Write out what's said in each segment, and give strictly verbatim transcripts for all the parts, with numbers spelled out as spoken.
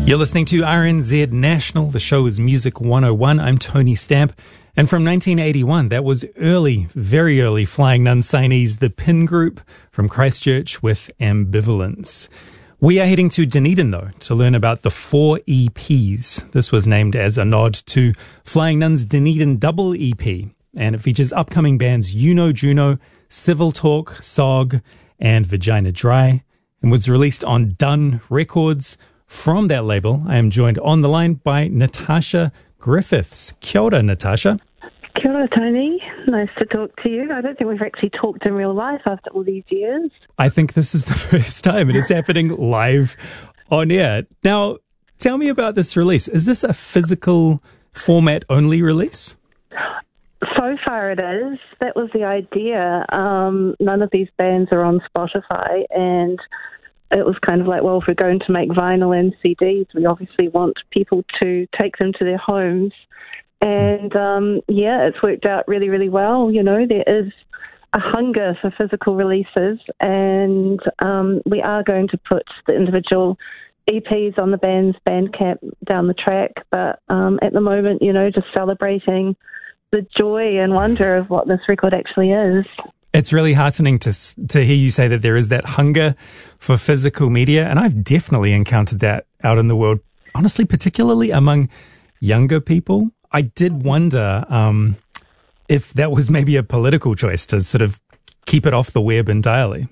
You're listening to R N Z National. The show is Music one oh one. I'm Tony Stamp. And from nineteen eighty-one, that was early, very early Flying Nun signees, the Pin Group from Christchurch with Ambivalence. We are heading to Dunedin, though, to learn about the four E Ps. This was named as a nod to Flying Nun's Dunedin Double E P, and it features upcoming bands Juno Juno, Civil Talk, S O G, and Vagina Dry, and was released on Dun Records. From that label, I am joined on the line by Natasha Griffiths. Kia ora, Natasha. Kia ora, Tony. Nice to talk to you. I don't think we've actually talked in real life after all these years. I think this is the first time, and it's happening live on air. Now, tell me about this release. Is this a physical format-only release? So far it is. That was the idea. Um, none of these bands are on Spotify, and it was kind of like, well, if we're going to make vinyl and C Ds, we obviously want people to take them to their homes. And, um, yeah, it's worked out really, really well. You know, there is a hunger for physical releases, and um, we are going to put the individual E Ps on the band's Bandcamp down the track. But um, at the moment, you know, just celebrating the joy and wonder of what this record actually is. It's really heartening to to hear you say that there is that hunger for physical media, and I've definitely encountered that out in the world, honestly, particularly among younger people. I did wonder um, if that was maybe a political choice to sort of keep it off the web entirely.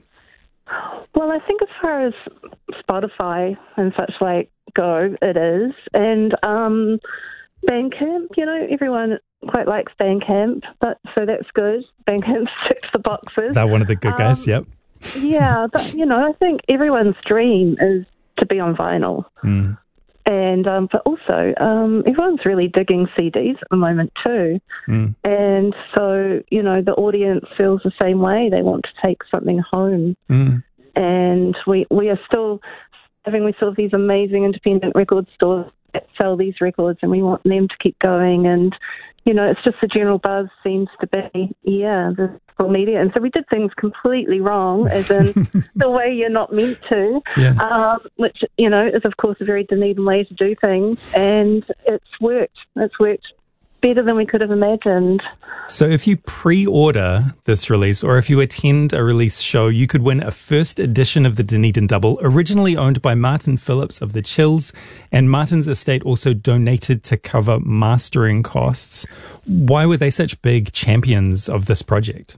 Well, I think as far as Spotify and such like go, it is. And um, Bandcamp, you know, everyone quite likes Bandcamp, but so that's good. Bandcamp ticks the boxes. They're one of the good guys, um, yep. Yeah, but, you know, I think everyone's dream is to be on vinyl. Mm. And um, but also, um, everyone's really digging C Ds at the moment too. Mm. And so, you know, the audience feels the same way. They want to take something home. Mm. And we we are still having, we still have these amazing independent record stores that sell these records, and we want them to keep going. And, you know, it's just the general buzz seems to be, yeah, the social media. And so we did things completely wrong, as in the way you're not meant to, yeah. um, which, you know, is, of course, a very Dunedin way to do things. And it's worked. It's worked better than we could have imagined. So if you pre-order this release, or if you attend a release show, you could win a first edition of the Dunedin Double, originally owned by Martin Phillips of the Chills, and Martin's estate also donated to cover mastering costs. Why were they such big champions of this project?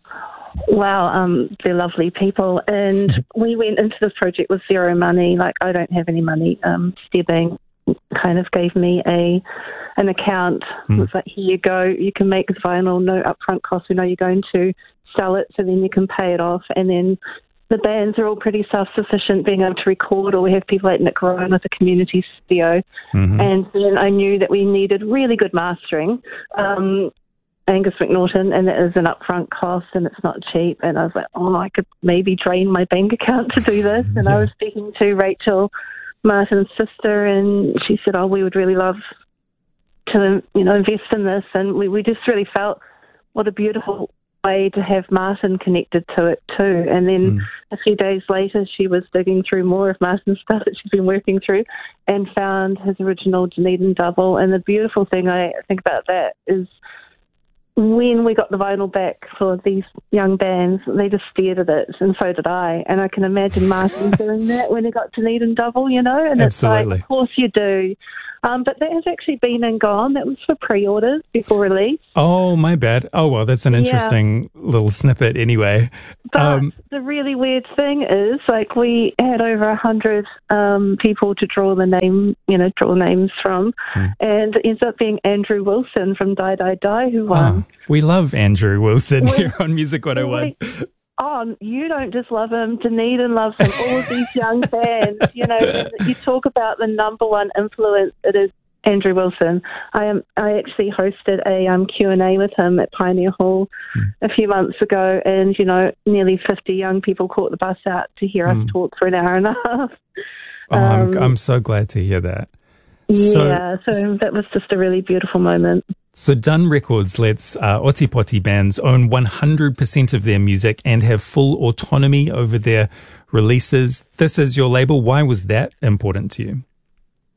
Wow, um, they're lovely people, and we went into this project with zero money. Like, I don't have any money. Um, Stebbing kind of gave me a an account. Mm. It was like, here you go, you can make vinyl, no upfront costs. We know you're going to sell it, so then you can pay it off. And then the bands are all pretty self-sufficient, being able to record, or we have people like Nick Rowan with a community studio. Mm-hmm. And then I knew that we needed really good mastering. Um, Angus McNaughton, and it is an upfront cost, and it's not cheap. And I was like, oh, I could maybe drain my bank account to do this. And yeah. I was speaking to Rachel, Martin's sister, and she said, oh, we would really love to, you know, invest in this. And we, we just really felt what a beautiful way to have Martin connected to it too. And then mm. a few days later, she was digging through more of Martin's stuff that she's been working through and found his original Dunedin Double. And the beautiful thing I think about that is when we got the vinyl back for these young bands, they just stared at it, and so did I. And I can imagine Martin doing that when he got Dunedin Double, you know? And Absolutely. It's like, of course you do. Um, but that has actually been and gone. That was for pre-orders before release. Oh, my bad. Oh, well, that's an interesting yeah. little snippet anyway. But um, the really weird thing is, like, we had over a hundred um, people to draw the name, you know, draw names from, hmm. and it ends up being Andrew Wilson from Die Die Die who won. Oh, we love Andrew Wilson we, here on Music one oh one. We, Oh, you don't just love him. Dunedin loves him. All of these young bands, you know, you talk about the number one influence, it is Andrew Wilson. I am. I actually hosted a um, Q and A with him at Pioneer Hall mm. a few months ago, and, you know, nearly fifty young people caught the bus out to hear mm. us talk for an hour and a half. Oh, um, I'm, I'm so glad to hear that. Yeah, so, so that was just a really beautiful moment. So Dun Records lets uh, Otipoti bands own one hundred percent of their music and have full autonomy over their releases. This is your label. Why was that important to you?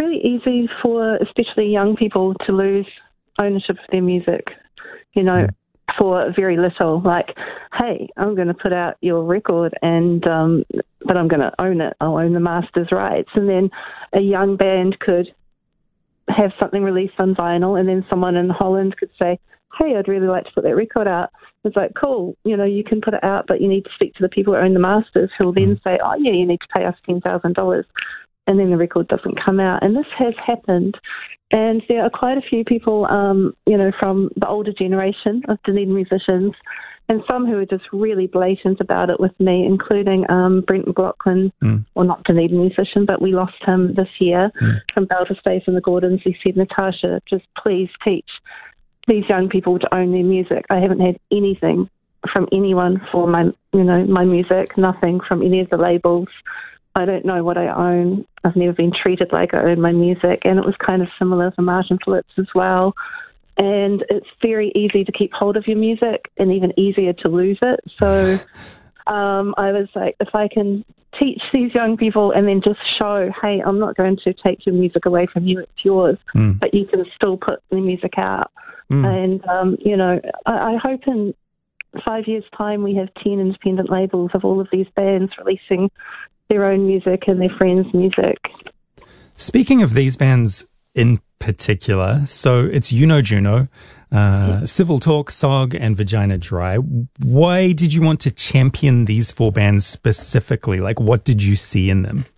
really easy for especially young people to lose ownership of their music, you know, mm. for very little. Like, hey, I'm going to put out your record, and um, but I'm going to own it. I'll own the master's rights. And then a young band could have something released on vinyl, and then someone in Holland could say, hey, I'd really like to put that record out. It's like, cool, you know, you can put it out, but you need to speak to the people who own the masters, who will then say, oh, yeah, you need to pay us ten thousand dollars. And then the record doesn't come out. And this has happened. And there are quite a few people, um, you know, from the older generation of Dunedin musicians, and some who are just really blatant about it with me, including um, Brent McLaughlin, mm. well, not Dunedin musician, but we lost him this year mm. from Balderstace and the Gordons. He said, Natasha, just please teach these young people to own their music. I haven't had anything from anyone for my, you know, my music, nothing from any of the labels. I don't know what I own. I've never been treated like I own my music. And it was kind of similar for Martin Phillips as well. And it's very easy to keep hold of your music and even easier to lose it. So um, I was like, if I can teach these young people and then just show, hey, I'm not going to take your music away from you, it's yours, mm. but you can still put the music out. Mm. And, um, you know, I, I hope in five years' time we have ten independent labels of all of these bands releasing their own music and their friends' music. Speaking of these bands in particular, so it's You Know Juno, uh, yeah. Civil Talk, S O G, and Vagina Dry. Why did you want to champion these four bands specifically? Like, what did you see in them?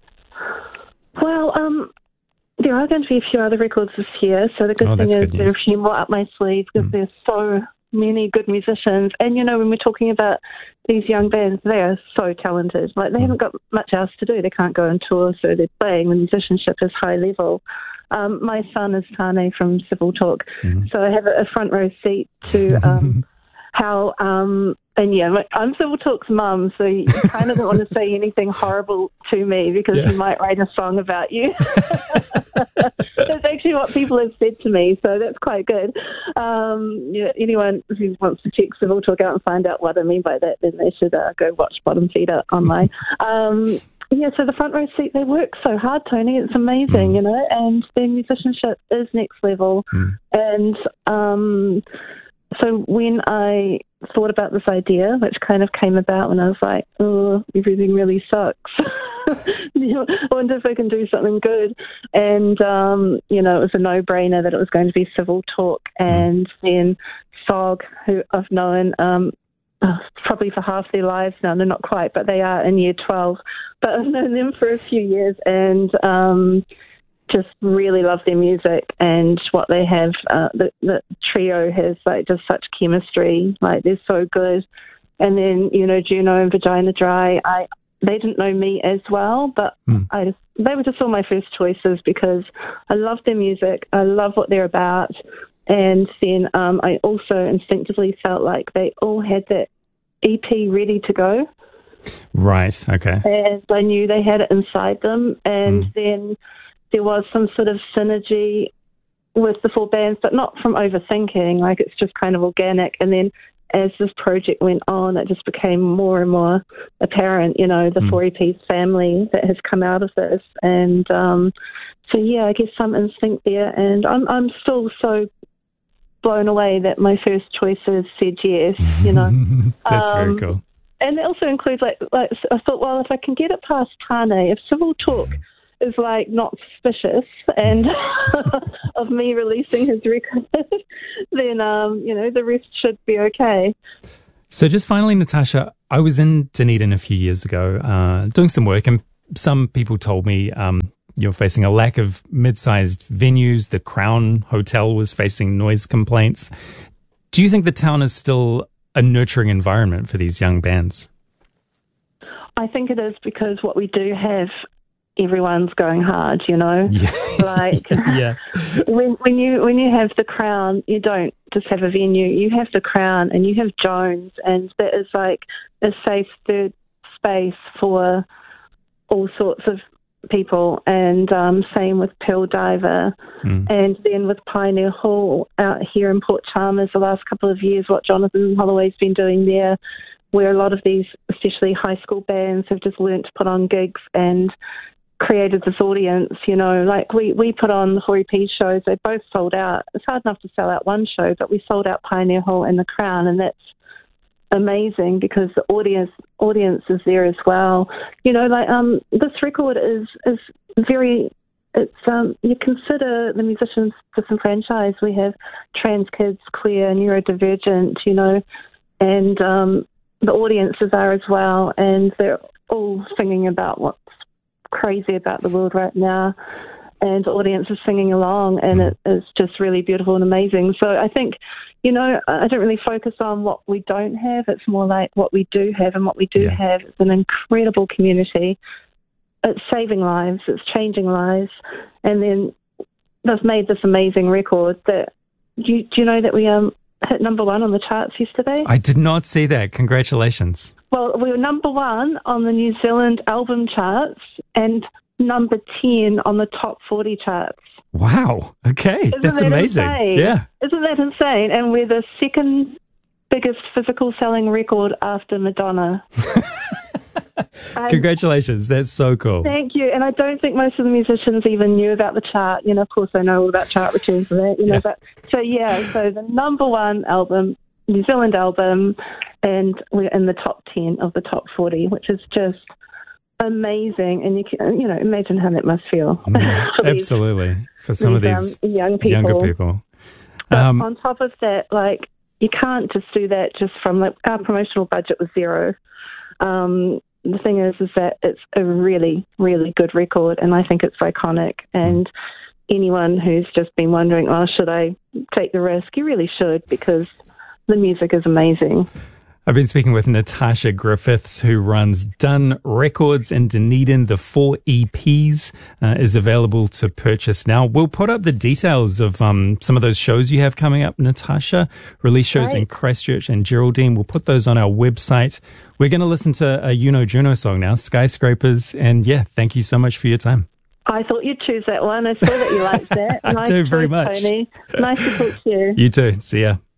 Well, um, there are going to be a few other records this year, so the good oh, thing is good there are a few more up my sleeve because mm. there's so many good musicians. And, you know, when we're talking about these young bands, they are so talented. Like, they mm. haven't got much else to do. They can't go on tour, so they're playing. The musicianship is high level. Um, my son is Tane from Civil Talk, mm. so I have a, a front row seat to um, how... Um, and, yeah, I'm Civil Talk's mum, so you kind of don't want to say anything horrible to me because yeah. he might write a song about you. That's actually what people have said to me, so that's quite good. Um, yeah, anyone who wants to check Civil Talk out and find out what I mean by that, then they should uh, go watch Bottom Feeder online. um, yeah, so the front row seat, they work so hard, Tony. It's amazing, mm. you know, and their musicianship is next level. Mm. And um, so when I thought about this idea, which kind of came about when I was like, oh, everything really sucks. You know, I wonder if I can do something good. And, um, you know, it was a no-brainer that it was going to be Civil Talk. And then S O G, who I've known um, oh, probably for half their lives now. No, not quite, but they are in year twelve. But I've known them for a few years and um, just really love their music and what they have. Uh, the, the trio has like just such chemistry. Like, they're so good. And then, you know, Juno and Vagina Dry, I they didn't know me as well, but mm. I just, they were just all my first choices because I love their music. I love what they're about. And then um, I also instinctively felt like they all had that E P ready to go. Right, okay. And I knew they had it inside them. And mm. then there was some sort of synergy with the four bands, but not from overthinking. Like, it's just kind of organic. And then as this project went on, it just became more and more apparent, you know, the mm. four E Ps family that has come out of this. And um, so, yeah, I guess some instinct there. And I'm I'm still so blown away that my first choices said yes, you know. That's um, very cool. And it also includes, like, like, I thought, well, if I can get it past Tane, if Civil Talk is, like, not suspicious and of me releasing his record, then, um, you know, the rest should be okay. So just finally, Natasha, I was in Dunedin a few years ago uh, doing some work, and some people told me um, you're facing a lack of mid-sized venues. The Crown Hotel was facing noise complaints. Do you think the town is still a nurturing environment for these young bands? I think it is, because what we do have, everyone's going hard, you know. Yeah. Like yeah. when when you when you have the Crown, you don't just have a venue. You have the Crown and you have Jones, and that is like a safe third space for all sorts of people. And um, same with Pearl Diver, mm. and then with Pioneer Hall out here in Port Chalmers. The last couple of years, what Jonathan Holloway's been doing there, where a lot of these, especially high school bands, have just learnt to put on gigs and created this audience, you know, like we, we put on the four E P shows, they both sold out. It's hard enough to sell out one show, but we sold out Pioneer Hall and the Crown, and that's amazing because the audience audience is there as well. You know, like um, this record is is very. It's um, you consider the musicians disenfranchised. We have trans kids, queer, neurodivergent. You know, and um, the audiences are as well, and they're all singing about what's crazy about the world right now. And the audience is singing along, and it is just really beautiful and amazing. So I think, you know, I don't really focus on what we don't have. It's more like what we do have, and what we do yeah. have is an incredible community. It's saving lives. It's changing lives. And then they've made this amazing record that, do you, do you know that we um hit number one on the charts yesterday? I did not see that. Congratulations. Well, we were number one on the New Zealand album charts and number ten on the top forty charts. Wow. Okay. Isn't That's that amazing. Insane? Yeah. Isn't that insane? And we're the second biggest physical selling record after Madonna. Congratulations. That's so cool. Thank you. And I don't think most of the musicians even knew about the chart. You know, of course I know all about chart returns and that, you know, yeah. but so yeah, so the number one album, New Zealand album, and we're in the top ten of the top forty, which is just amazing. And you can, you know, imagine how that must feel. Mm, for absolutely. These, for some these, of these um, young people. younger people. But um, on top of that, like, you can't just do that just from, like, our promotional budget was zero. Um, the thing is, is that it's a really, really good record, and I think it's iconic. And anyone who's just been wondering, oh, should I take the risk? You really should, because the music is amazing. I've been speaking with Natasha Griffiths, who runs Dunn Records in Dunedin. The four E Ps uh, is available to purchase now. We'll put up the details of um, some of those shows you have coming up, Natasha. Release shows right. in Christchurch and Geraldine. We'll put those on our website. We're going to listen to a Juno Juno song now, Skyscrapers. And yeah, thank you so much for your time. I thought you'd choose that one. I saw that you liked that. I nice do very choice, much. Tony. Nice to talk to you. You too. See ya.